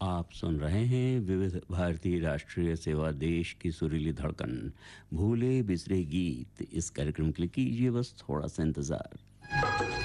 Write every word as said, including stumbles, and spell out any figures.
आप सुन रहे हैं विविध भारतीय राष्ट्रीय सेवा देश की सुरीली धड़कन। भूले बिसरे गीत, इस कार्यक्रम के लिए कीजिए बस थोड़ा सा इंतजार।